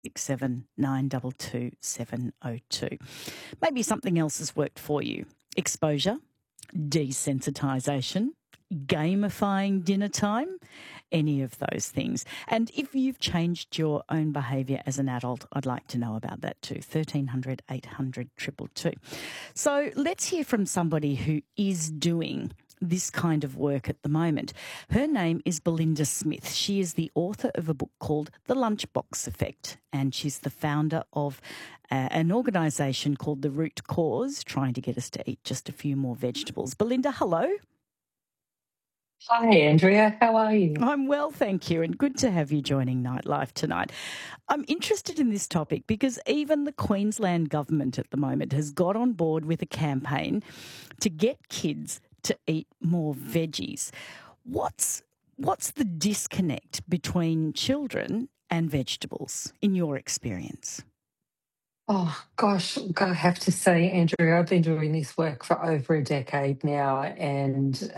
0467922702. Maybe something else has worked for you. Exposure, desensitisation, gamifying dinner time, any of those things. And if you've changed your own behaviour as an adult, I'd like to know about that too. 1300 800 222. So let's hear from somebody who is doing this kind of work at the moment. Her name is Belinda Smith. She is the author of a book called The Lunchbox Effect, and she's the founder of an organisation called The Root Cause, trying to get us to eat just a few more vegetables. Belinda, hello. Hi, Andrea. How are you? I'm well, thank you, and good to have you joining Nightlife tonight. I'm interested in this topic because even the Queensland government at the moment has got on board with a campaign to get kids to eat more veggies. What's the disconnect between children and vegetables in your experience? Oh, gosh, I have to say, Andrea, I've been doing this work for over a decade now, and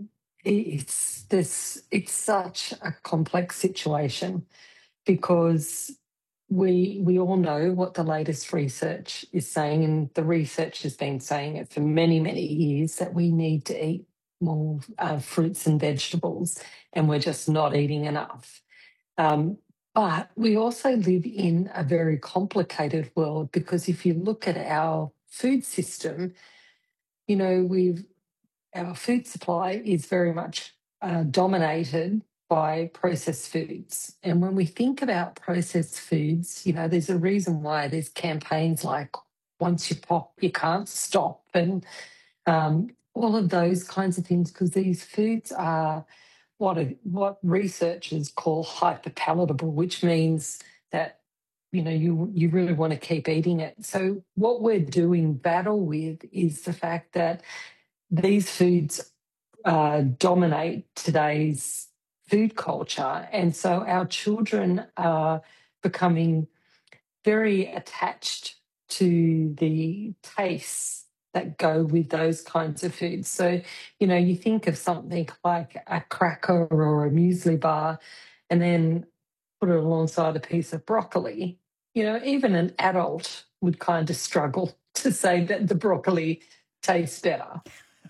it's such a complex situation because we all know what the latest research is saying, and the research has been saying it for many, many years, that we need to eat more fruits and vegetables, and we're just not eating enough. But we also live in a very complicated world because if you look at our food system, you know, our food supply is very much dominated by processed foods. And when we think about processed foods, you know, there's a reason why there's campaigns like once you pop, you can't stop, and all of those kinds of things, because these foods are what researchers call hyperpalatable, which means that you really want to keep eating it. So what we're doing battle with is the fact that these foods dominate today's food culture, and so our children are becoming very attached to the tastes that go with those kinds of foods. So, you know, you think of something like a cracker or a muesli bar and then put it alongside a piece of broccoli. You know, even an adult would kind of struggle to say that the broccoli tastes better.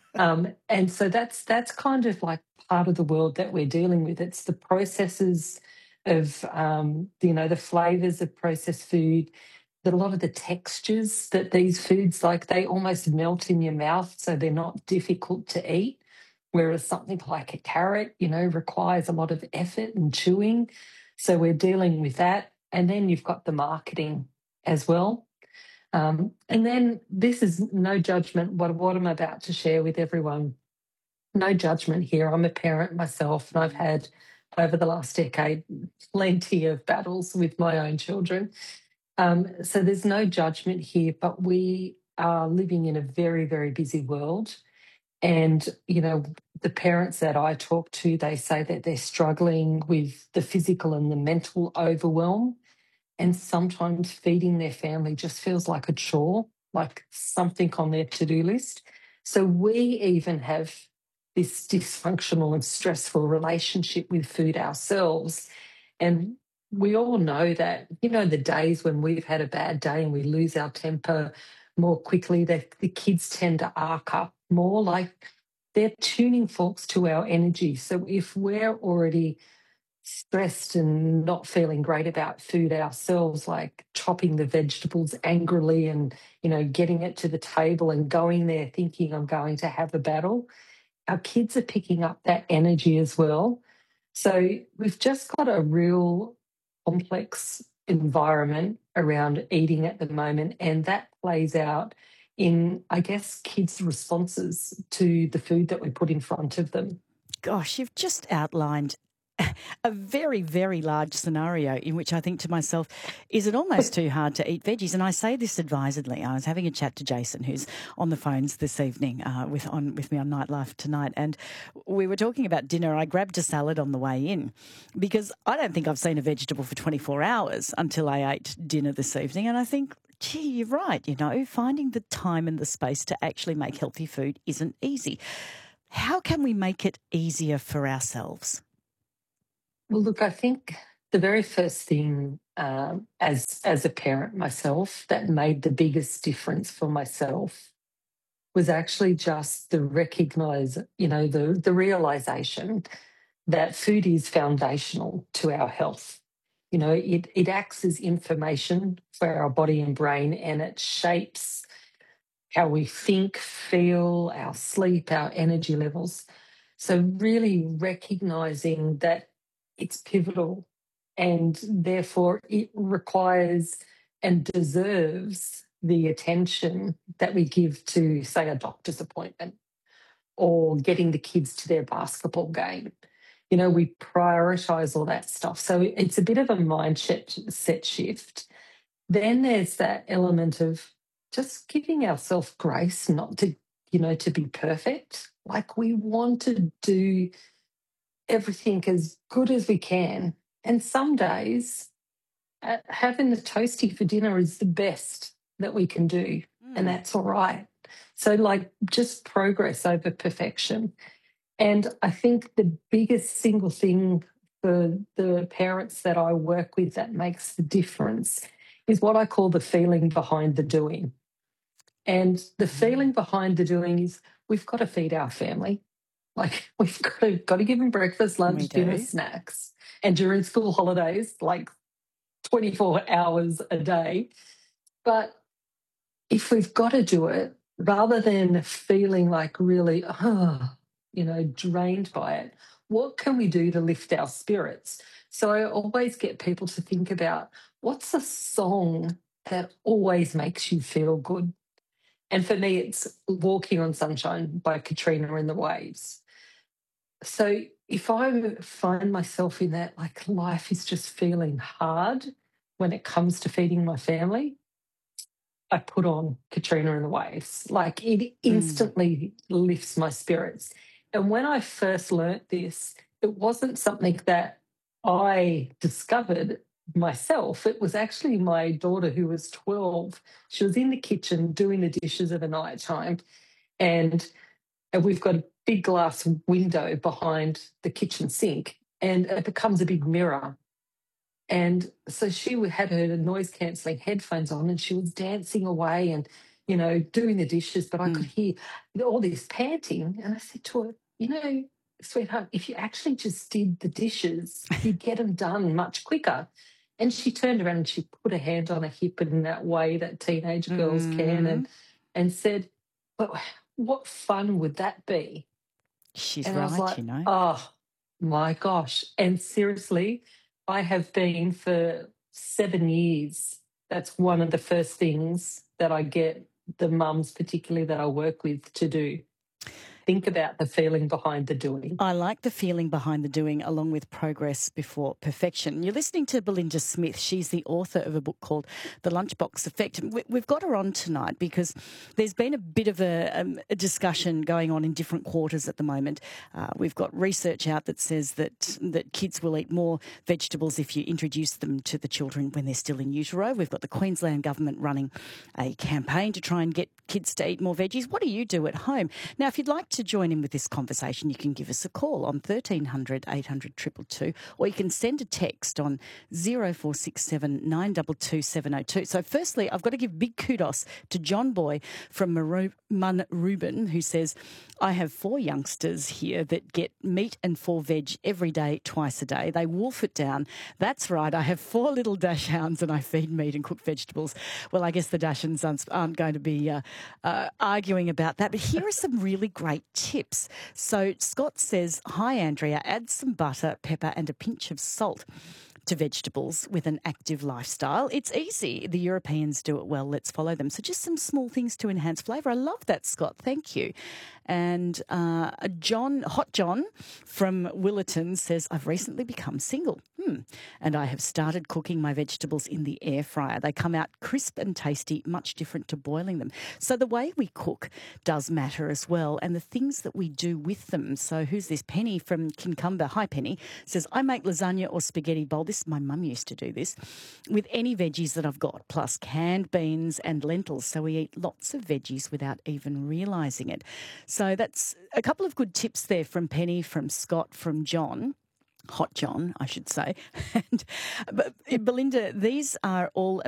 And so that's kind of like part of the world that we're dealing with. It's the processes of, the flavours of processed food, that a lot of the textures that these foods, like, they almost melt in your mouth, so they're not difficult to eat. Whereas something like a carrot, you know, requires a lot of effort and chewing. So we're dealing with that. And then you've got the marketing as well. And then this is no judgment, what I'm about to share with everyone. No judgment here. I'm a parent myself, and I've had, over the last decade, plenty of battles with my own children. So there's no judgment here, but we are living in a very, very busy world. And, you know, the parents that I talk to, they say that they're struggling with the physical and the mental overwhelm. And sometimes feeding their family just feels like a chore, like something on their to-do list. So we even have this dysfunctional and stressful relationship with food ourselves. And we all know that, you know, the days when we've had a bad day and we lose our temper more quickly, that the kids tend to arc up more, like they're tuning forks to our energy. So if we're already stressed and not feeling great about food ourselves, like chopping the vegetables angrily and, you know, getting it to the table and going there thinking I'm going to have a battle, our kids are picking up that energy as well. So we've just got a real complex environment around eating at the moment, and that plays out in, I guess, kids' responses to the food that we put in front of them. Gosh, you've just outlined a very, very large scenario in which I think to myself, is it almost too hard to eat veggies? And I say this advisedly. I was having a chat to Jason, who's on the phones this evening with me on Nightlife tonight, and we were talking about dinner. I grabbed a salad on the way in because I don't think I've seen a vegetable for 24 hours until I ate dinner this evening, and I think, gee, you're right, you know, finding the time and the space to actually make healthy food isn't easy. How can we make it easier for ourselves? Well, look, I think the very first thing as a parent myself, that made the biggest difference for myself was actually just the the realization that food is foundational to our health. It acts as information for our body and brain, and it shapes how we think, feel, our sleep, our energy levels. So, really recognizing that it's pivotal and therefore it requires and deserves the attention that we give to, say, a doctor's appointment or getting the kids to their basketball game. We prioritize all that stuff. So, it's a bit of a mindset shift. Then there's that element of just giving ourselves grace, not to be perfect. Like, we want to do everything as good as we can. And some days, having the toasty for dinner is the best that we can do. And that's all right. So, just progress over perfection. And I think the biggest single thing for the parents that I work with that makes the difference is what I call the feeling behind the doing. And the feeling behind the doing is we've got to feed our family. Like, we've got to give them breakfast, lunch, dinner, snacks. And during school holidays, 24 hours a day. But if we've got to do it, rather than feeling really, drained by it, what can we do to lift our spirits? So I always get people to think about, what's a song that always makes you feel good? And for me, it's Walking on Sunshine by Katrina and the Waves. So if I find myself in that, life is just feeling hard when it comes to feeding my family, I put on Katrina and the Waves. It instantly lifts my spirits. And when I first learnt this, it wasn't something that I discovered myself. It was actually my daughter, who was 12. She was in the kitchen doing the dishes at the night time. And we've got a big glass window behind the kitchen sink, and it becomes a big mirror. And so she had her noise-cancelling headphones on, and she was dancing away and, doing the dishes, but I could hear all this panting. And I said to her, sweetheart, if you actually just did the dishes, you'd get them done much quicker. And she turned around and she put a hand on her hip in that way that teenage girls can, and said, but what fun would that be? She's and right, I was like, oh, my gosh. And seriously, I have been for 7 years. That's one of the first things that I get the mums, particularly that I work with, to do. Think about the feeling behind the doing. I like the feeling behind the doing, along with progress before perfection. You're listening to Belinda Smith. She's the author of a book called The Lunchbox Effect. We've got her on tonight because there's been a bit of a discussion going on in different quarters at the moment. We've got research out that says that kids will eat more vegetables if you introduce them to the children when they're still in utero. We've got the Queensland government running a campaign to try and get kids to eat more veggies. What do you do at home? Now, if you'd like to join in with this conversation, you can give us a call on 1300 800 222, or you can send a text on 0467 922 702. So firstly, I've got to give big kudos to John Boy from Munrooban, who says, I have 4 youngsters here that get meat and 4 veg every day, twice a day. They wolf it down. That's right. I have 4 little dachshunds and I feed meat and cook vegetables. Well, I guess the dachshunds aren't going to be arguing about that. But here are some really great tips. So Scott says, hi, Andrea, add some butter, pepper and a pinch of salt to vegetables with an active lifestyle. It's easy. The Europeans do it well. Let's follow them. So just some small things to enhance flavour. I love that, Scott. Thank you. And Hot John from Willerton says, I've recently become single and I have started cooking my vegetables in the air fryer. They come out crisp and tasty, much different to boiling them. So the way we cook does matter as well, and the things that we do with them. So who's this? Penny from Kincumber. Hi, Penny. Says, I make lasagna or spaghetti bowl. My mum used to do this with any veggies that I've got, plus canned beans and lentils. So we eat lots of veggies without even realising it. So that's a couple of good tips there from Penny, from Scott, from John. Hot John, I should say. And, but Belinda, these are all